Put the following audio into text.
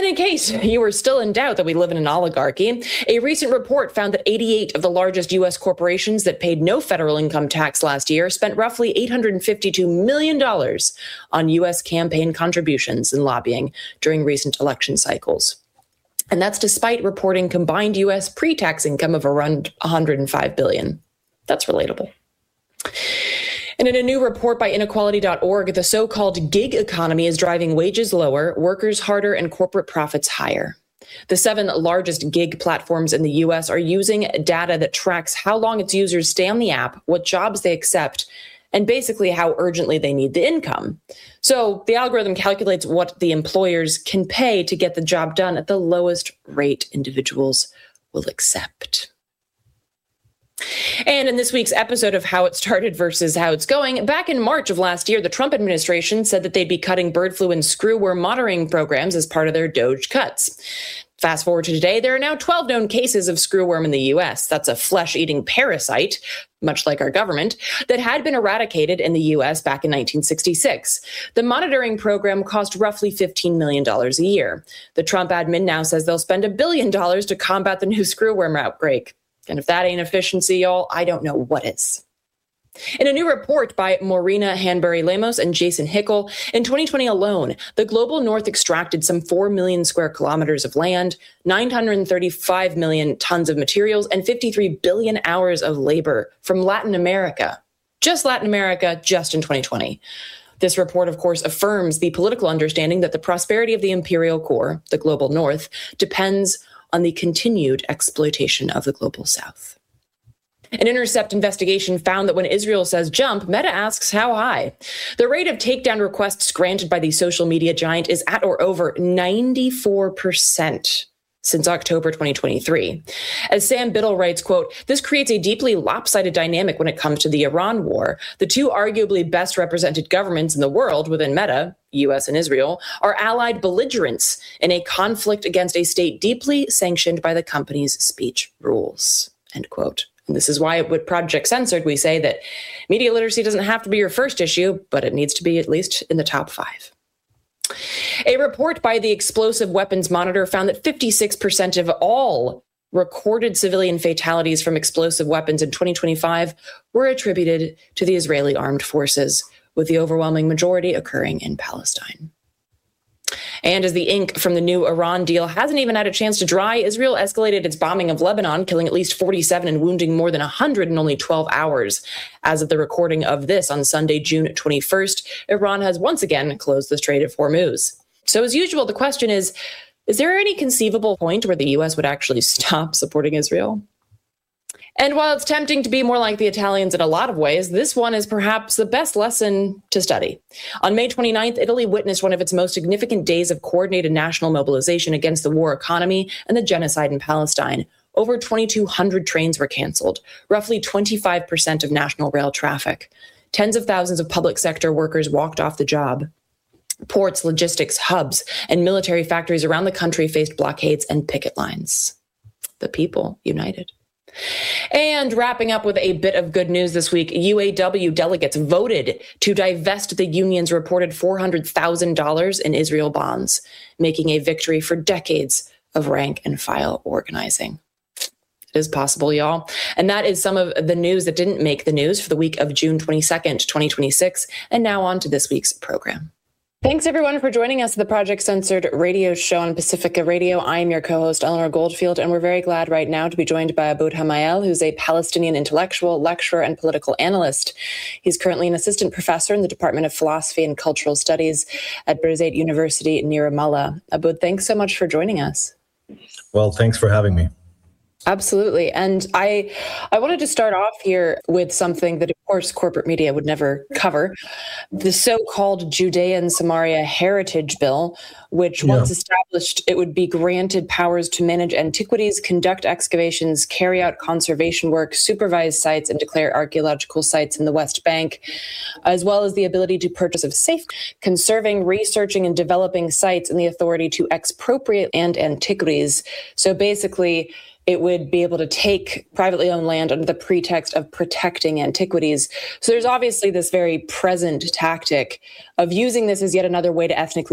And in case you were still in doubt that we live in an oligarchy, a recent report found that 88 of the largest U.S. corporations that paid no federal income tax last year spent roughly $852 million on U.S. campaign contributions and lobbying during recent election cycles. And that's despite reporting combined U.S. pre-tax income of around $105 billion. That's relatable. And in a new report by inequality.org, the so-called gig economy is driving wages lower, workers harder, and corporate profits higher. The 7 largest gig platforms in the U.S. are using data that tracks how long its users stay on the app, what jobs they accept, and basically how urgently they need the income. So the algorithm calculates what the employers can pay to get the job done at the lowest rate individuals will accept. And in this week's episode of How It Started versus How It's Going, back in March of last year, the Trump administration said that they'd be cutting bird flu and screwworm monitoring programs as part of their DOGE cuts. Fast forward to today, there are now 12 known cases of screwworm in the U.S. That's a flesh-eating parasite, much like our government, that had been eradicated in the U.S. back in 1966. The monitoring program cost roughly $15 million a year. The Trump admin now says they'll spend $1 billion to combat the new screwworm outbreak. And if that ain't efficiency, y'all, I don't know what is. In a new report by Maureen Hanbury Lemos and Jason Hickel, in 2020 alone, the global north extracted some 4 million square kilometers of land, 935 million tons of materials, and 53 billion hours of labor from Latin America. Just Latin America, just in 2020. This report, of course, affirms the political understanding that the prosperity of the imperial core, the global north, depends on the continued exploitation of the global south. An Intercept investigation found that when Israel says jump, Meta asks how high. The rate of takedown requests granted by the social media giant is at or over 94% since October 2023. As Sam Biddle writes, quote, "This creates a deeply lopsided dynamic when it comes to the Iran war. The two arguably best represented governments in the world within Meta, U.S. and Israel, are allied belligerents in a conflict against a state deeply sanctioned by the company's speech rules," end quote. And this is why with Project Censored, we say that media literacy doesn't have to be your first issue, but it needs to be at least in the top 5. A report by the Explosive Weapons Monitor found that 56% of all recorded civilian fatalities from explosive weapons in 2025 were attributed to the Israeli armed forces, with the overwhelming majority occurring in Palestine. And as the ink from the new Iran deal hasn't even had a chance to dry, Israel escalated its bombing of Lebanon, killing at least 47 and wounding more than 100 in only 12 hours. As of the recording of this on Sunday, June 21st, Iran has once again closed the Strait of Hormuz. So as usual, the question is there any conceivable point where the U.S. would actually stop supporting Israel? And while it's tempting to be more like the Italians in a lot of ways, this one is perhaps the best lesson to study. On May 29th, Italy witnessed one of its most significant days of coordinated national mobilization against the war economy and the genocide in Palestine. Over 2,200 trains were canceled, roughly 25% of national rail traffic. Tens of thousands of public sector workers walked off the job. Ports, logistics, hubs, and military factories around the country faced blockades and picket lines. The people united. And wrapping up with a bit of good news this week, UAW delegates voted to divest the union's reported $400,000 in Israel bonds, making a victory for decades of rank and file organizing. It is possible, y'all. And that is some of the news that didn't make the news for the week of June 22nd, 2026. And now on to this week's program. Thanks, everyone, for joining us at the Project Censored radio show on Pacifica Radio. I am your co-host, Eleanor Goldfield, and we're very glad right now to be joined by Aboud Hamayel, who's a Palestinian intellectual, lecturer, and political analyst. He's currently an assistant professor in the Department of Philosophy and Cultural Studies at Birzeit University near Ramallah. Aboud, thanks so much for joining us. Well, thanks for having me. Absolutely. And I wanted to start off here with something that, of course, corporate media would never cover. The so-called Judean Samaria Heritage Bill, which once established, it would be granted powers to manage antiquities, conduct excavations, carry out conservation work, supervise sites, and declare archaeological sites in the West Bank, as well as the ability to purchase of safe, conserving, researching, and developing sites, and the authority to expropriate and antiquities. So basically, it would be able to take privately owned land under the pretext of protecting antiquities. So there's obviously this very present tactic of using this as yet another way to ethnically